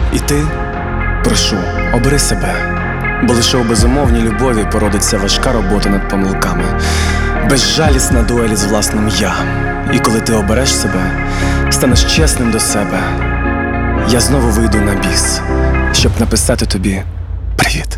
І ти, прошу, обери себе, бо лише у безумовній любові породиться важка робота над помилками, безжалісна дуель з власним «я». І коли ти обереш себе, станеш чесним до себе, я знову вийду на біс, щоб написати тобі привіт.